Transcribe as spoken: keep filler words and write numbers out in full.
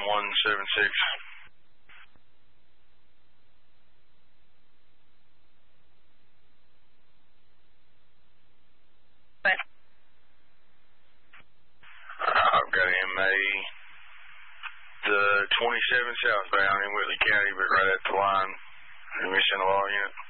one seven six. What? I've got him a the twenty-seven southbound in Whitley County, but right at the line. Are you missing a law unit?